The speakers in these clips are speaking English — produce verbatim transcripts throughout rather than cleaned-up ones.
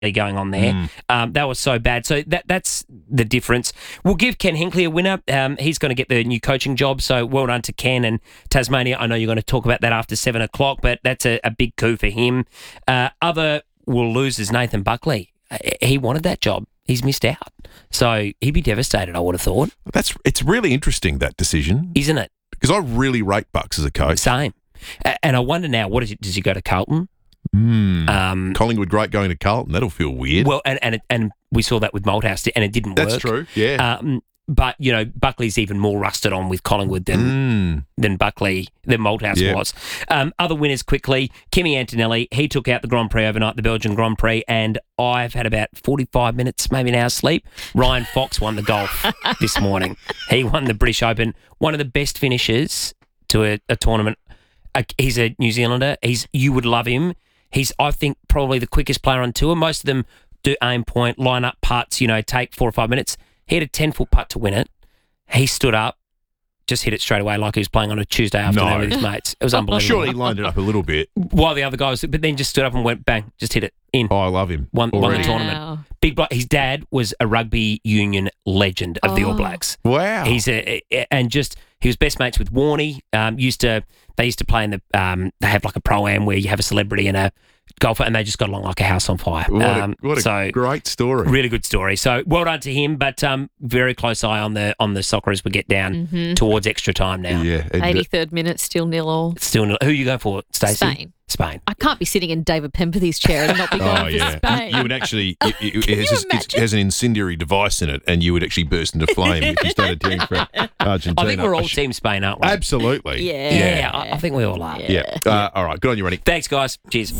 going on there. Mm. Um, that was so bad. So that that's the difference. We'll give Ken Hinkley a winner. Um, he's going to get the new coaching job. So well done to Ken and Tasmania. I know you're going to talk about that after seven o'clock, but that's a, a big coup for him. Uh, other will lose is Nathan Buckley. He wanted that job. He's missed out. So he'd be devastated, I would have thought. That's it's really interesting, that decision. Isn't it? Because I really rate Bucks as a coach. Same. A- And I wonder now, what is it? Does he go to Carlton? Mm. Um, Collingwood great going to Carlton. That'll feel weird. well, and and it, and we saw that with Malthouse, and it didn't That's work. true, yeah. Um, but you know, Buckley's even more rusted on with Collingwood than Mm. than Buckley than Malthouse Yeah. was. Um, other winners quickly: Kimi Antonelli. He took out the Grand Prix overnight, the Belgian Grand Prix, and I've had about forty-five minutes, maybe an hour's sleep. Ryan Fox won the golf this morning. He won the British Open. One of the best finishes to a, a tournament. Uh, he's a New Zealander. He's you would love him. He's, I think, probably the quickest player on tour. Most of them do aim point, line up putts, you know, take four or five minutes. He had a ten-foot putt to win it. He stood up, just hit it straight away like he was playing on a Tuesday afternoon No. with his mates. It was unbelievable. Surely he lined it up a little bit. While the other guys, but then just stood up and went, bang, just hit it in. Oh, I love him. Won, won the already. tournament. Wow. Big bloke. His dad was a rugby union legend of the All Oh. Blacks. Wow. He's a, and just he was best mates with Warney. Um, used to they used to play in the um, they have like a pro-am where you have a celebrity and a golfer, and they just got along like a house on fire. What a, Um, what a so great story. really good story. So well done to him, but um, very close eye on the on the soccer as we get down Mhm. towards extra time now. Yeah. and, uh, eighty-third minute, still nil all. Still, who are you going for, Stacey? Spain. Spain. I can't be sitting in David Pempathy's chair and not be going Oh, for yeah. Spain. You would actually, it, it, it, has, you it imagine? has an incendiary device in it, and you would actually burst into flame if you started cheering for Argentina. I think we're all I sh- Team Spain, aren't we? Absolutely. Yeah. Yeah, I, I think we all are. Yeah. Uh, all right. Good on you, Ronnie. Thanks, guys. Cheers.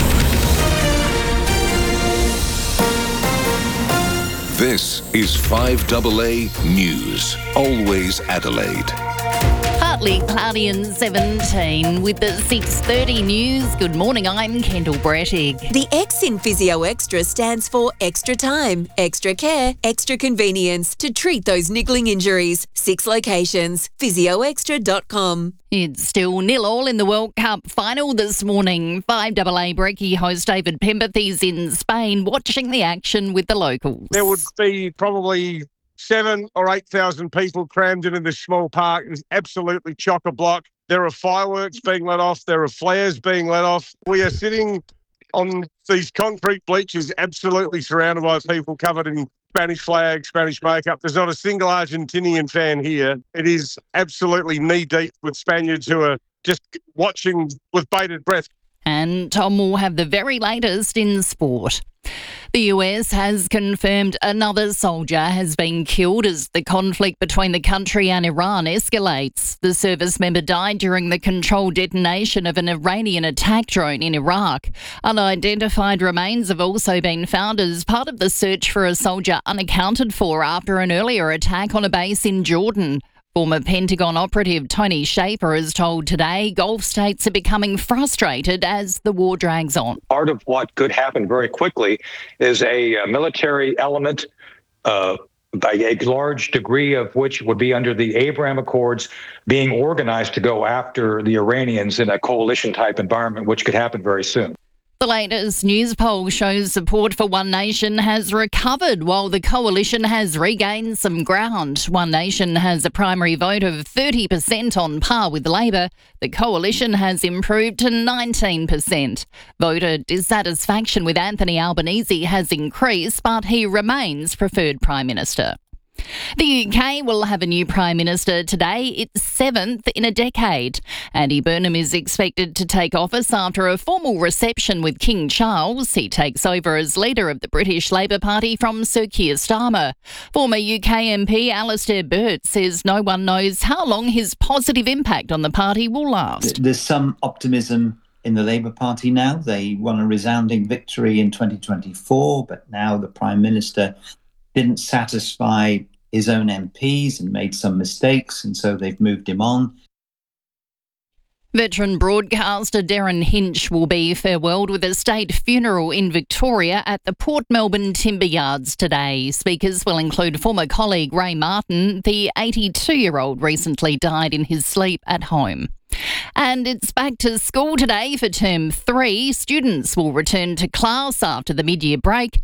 This is five A A News. Always Adelaide. Partly cloudy and seventeen with the six thirty news. Good morning, I'm Kendall Brettig. The X in Physio Extra stands for extra time, extra care, extra convenience to treat those niggling injuries. Six locations. physio extra dot com. It's still nil all in the World Cup final this morning. five A A Brekkie host David Pempathy's in Spain watching the action with the locals. There would be probably seven or eight thousand people crammed into this small park. It's absolutely chock-a-block. There are fireworks being let off. There are flares being let off. We are sitting on these concrete bleachers, absolutely surrounded by people covered in Spanish flags, Spanish makeup. There's not a single Argentinian fan here. It is absolutely knee-deep with Spaniards who are just watching with bated breath. And Tom will have the very latest in sport. The U S has confirmed another soldier has been killed as the conflict between the country and Iran escalates. The service member died during the controlled detonation of an Iranian attack drone in Iraq. Unidentified remains have also been found as part of the search for a soldier unaccounted for after an earlier attack on a base in Jordan. Former Pentagon operative Tony Shaffer has told Today Gulf states are becoming frustrated as the war drags on. Part of what could happen very quickly is a, uh military element, uh, by a large degree of which would be under the Abraham Accords, being organized to go after the Iranians in a coalition-type environment, which could happen very soon. The latest news poll shows support for One Nation has recovered while the coalition has regained some ground. One Nation has a primary vote of thirty percent on par with Labor. The coalition has improved to nineteen percent. Voter dissatisfaction with Anthony Albanese has increased, but he remains preferred Prime Minister. The U K will have a new Prime Minister today, its seventh in a decade. Andy Burnham is expected to take office after a formal reception with King Charles. He takes over as leader of the British Labour Party from Sir Keir Starmer. Former U K M P Alastair Burt says no one knows how long his positive impact on the party will last. There's some optimism in the Labour Party now. They won a resounding victory in twenty twenty-four, but now the Prime Minister didn't satisfy his own M Ps and made some mistakes, and so they've moved him on. Veteran broadcaster Darren Hinch will be farewelled with a state funeral in Victoria at the Port Melbourne Timber Yards today. Speakers will include former colleague Ray Martin. The eighty-two-year-old recently died in his sleep at home. And it's back to school today for term three. Students will return to class after the mid-year break.